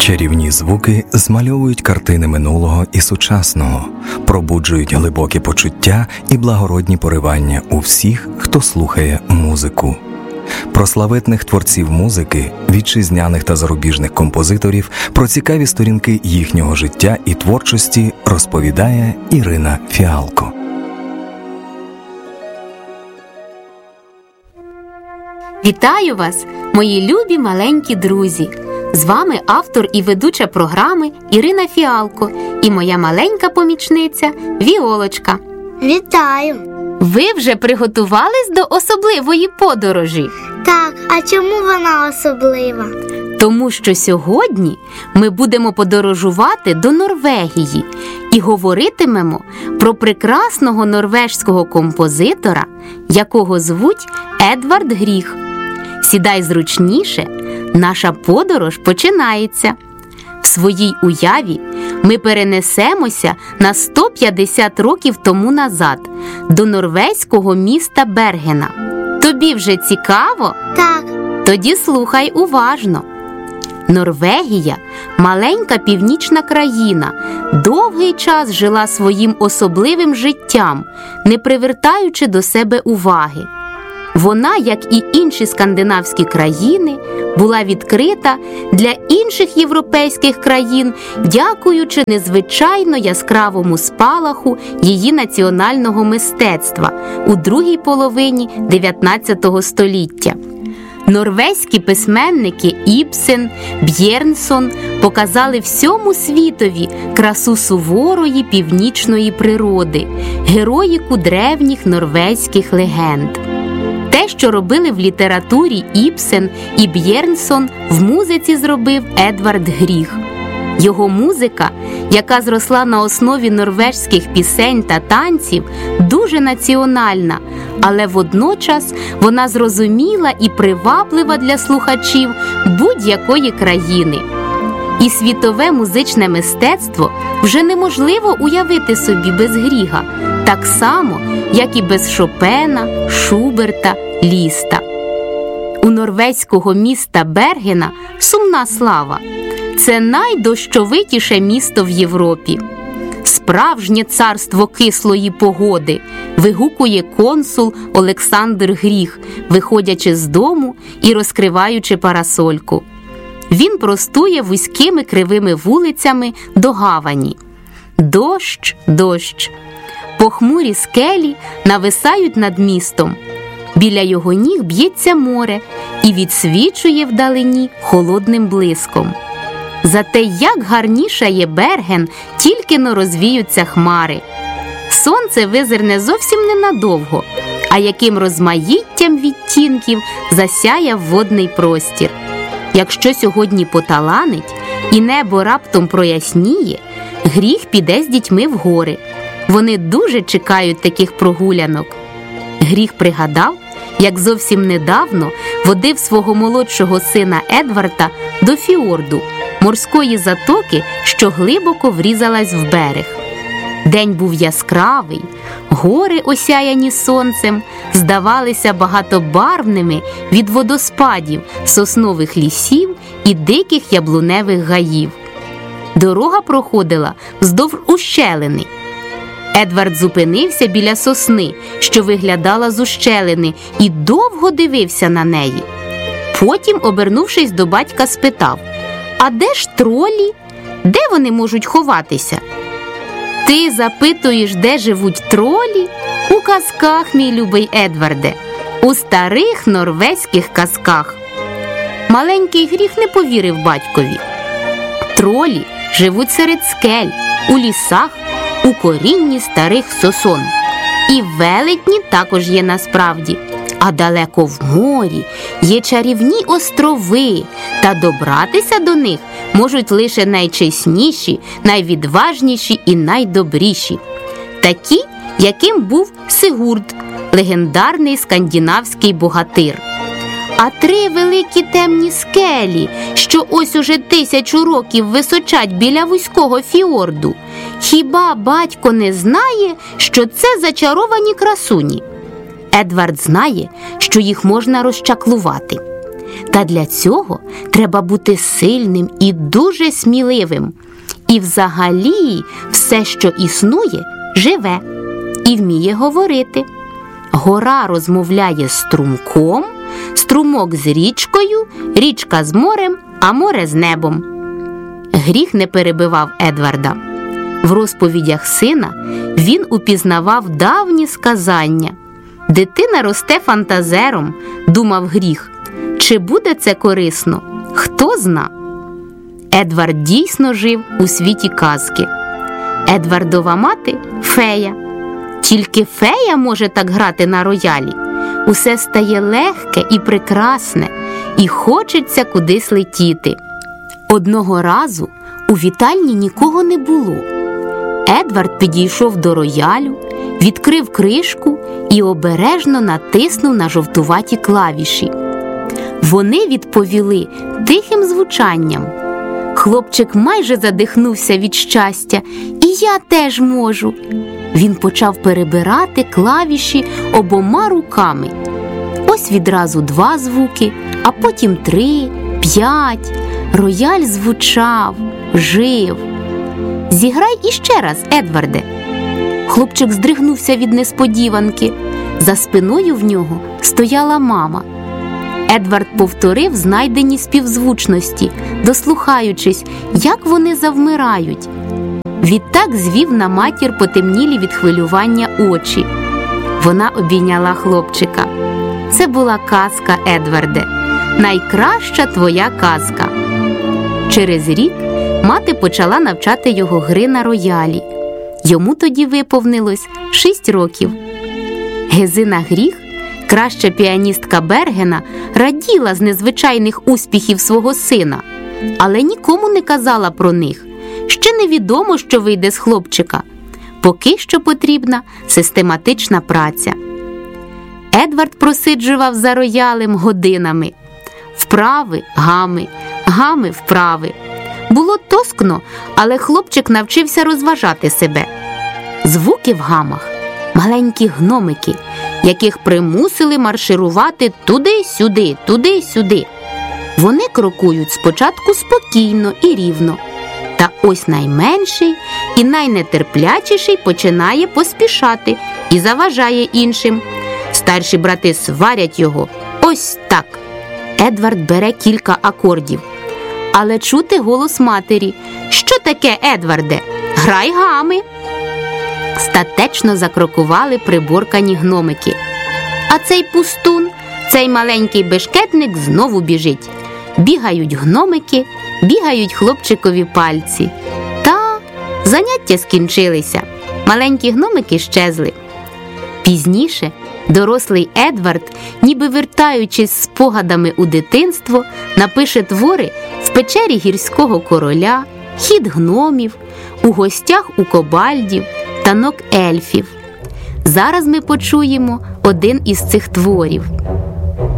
Чарівні звуки змальовують картини минулого і сучасного, пробуджують глибокі почуття і благородні поривання у всіх, хто слухає музику. Про славетних творців музики, вітчизняних та зарубіжних композиторів, про цікаві сторінки їхнього життя і творчості розповідає Ірина Фіалко. Вітаю вас, мої любі маленькі друзі! З вами автор і ведуча програми Ірина Фіалко і моя маленька помічниця Віолочка. Вітаю! Ви вже приготувались до особливої подорожі? Так, а чому вона особлива? Тому що сьогодні ми будемо подорожувати до Норвегії і говоритимемо про прекрасного норвежського композитора, якого звуть Едвард Гріг. Сідай зручніше, наша подорож починається. В своїй уяві ми перенесемося на 150 років тому назад, до норвезького міста Бергена. Тобі вже цікаво? Так. Тоді слухай уважно. Норвегія – маленька північна країна, довгий час жила своїм особливим життям, не привертаючи до себе уваги. Вона, як і інші скандинавські країни, була відкрита для інших європейських країн, дякуючи незвичайно яскравому спалаху її національного мистецтва у другій половині 19 століття. Норвезькі письменники Ібсен, Б'єрнсон показали всьому світові красу суворої північної природи, героїку древніх норвезьких легенд. Те, що робили в літературі Ібсен і Б'єрнсон, в музиці зробив Едвард Гріг. Його музика, яка зросла на основі норвежських пісень та танців, дуже національна, але водночас вона зрозуміла і приваблива для слухачів будь-якої країни. І світове музичне мистецтво вже неможливо уявити собі без Гріга, так само, як і без Шопена, Шуберта, Ліста. У норвезького міста Бергена сумна слава. Це найдощовитіше місто в Європі. Справжнє царство кислої погоди, вигукує консул Олександр Гріг, виходячи з дому і розкриваючи парасольку. Він простує вузькими кривими вулицями до гавані. Дощ, дощ. Похмурі скелі нависають над містом. Біля його ніг б'ється море і відсвічує вдалині холодним блиском. Зате як гарнішає Берген, тільки-но розвіються хмари. Сонце визирне зовсім ненадовго, а яким розмаїттям відтінків засяяв водний простір. Якщо сьогодні поталанить і небо раптом проясніє, Гріг піде з дітьми в гори. Вони дуже чекають таких прогулянок. Гріг пригадав, як зовсім недавно водив свого молодшого сина Едварда до фіорду, морської затоки, що глибоко врізалась в берег. День був яскравий, гори, осяяні сонцем, здавалися багатобарвними від водоспадів, соснових лісів і диких яблуневих гаїв. Дорога проходила вздовж ущелини. Едвард зупинився біля сосни, що виглядала з ущелини, і довго дивився на неї. Потім, обернувшись до батька, спитав: «А де ж тролі? Де вони можуть ховатися?» «Ти запитуєш, де живуть тролі? У казках, мій любий Едварде, у старих норвезьких казках». Маленький Гріг не повірив батькові. Тролі живуть серед скель, у лісах, у корінні старих сосон. І велетні також є насправді. А далеко в морі є чарівні острови, та добратися до них можуть лише найчесніші, найвідважніші і найдобріші. Такі, яким був Сигурд, легендарний скандинавський богатир. А 3 великі темні скелі, що ось уже 1000 років височать біля вузького фіорду, хіба батько не знає, що це зачаровані красуні? Едвард знає, що їх можна розчаклувати. Та для цього треба бути сильним і дуже сміливим. І взагалі все, що існує, живе і вміє говорити. Гора розмовляє з струмком, струмок з річкою, річка з морем, а море з небом. Гріх не перебивав Едварда. В розповідях сина він упізнавав давні сказання. Дитина росте фантазером, думав Гріх. Чи буде це корисно? Хто зна? Едвард дійсно жив у світі казки. Едвардова мати – фея. Тільки фея може так грати на роялі. Усе стає легке і прекрасне, і хочеться кудись летіти. Одного разу у вітальні нікого не було. Едвард підійшов до роялю, відкрив кришку і обережно натиснув на жовтуваті клавіші. Вони відповіли тихим звучанням. Хлопчик майже задихнувся від щастя. І я теж можу. Він почав перебирати клавіші обома руками. Ось відразу 2 звуки, а потім 3, 5. Рояль звучав, жив. «Зіграй іще раз, Едварде!» Хлопчик здригнувся від несподіванки. За спиною в нього стояла мама. Едвард повторив знайдені співзвучності, дослухаючись, як вони завмирають. Відтак звів на матір потемнілі від хвилювання очі. Вона обійняла хлопчика. Це була казка, Едварде. Найкраща твоя казка. Через рік мати почала навчати його гри на роялі. Йому тоді виповнилось 6 років. Гезина Гріх, краща піаністка Бергена, раділа з незвичайних успіхів свого сина, але нікому не казала про них. Ще невідомо, що вийде з хлопчика. Поки що потрібна систематична праця. Едвард просиджував за роялем годинами. Вправи, гами, гами, вправи. Було тоскно, але хлопчик навчився розважати себе. Звуки в гамах – маленькі гномики, яких примусили марширувати туди-сюди, туди-сюди. Вони крокують спочатку спокійно і рівно. Та ось найменший і найнетерплячіший починає поспішати і заважає іншим. Старші брати сварять його. Ось так. Едвард бере кілька акордів. Але чути голос матері. «Що таке, Едварде? Грай гами!» Статечно закрокували приборкані гномики. А цей пустун, цей маленький бешкетник знову біжить. Бігають гномики, бігають хлопчикові пальці. Та заняття скінчилися. Маленькі гномики щезли. Пізніше дорослий Едвард, ніби вертаючись спогадами у дитинство, напише твори «В печері гірського короля», «Хід гномів», «У гостях у кобальдів», «Танок ельфів». Зараз ми почуємо один із цих творів.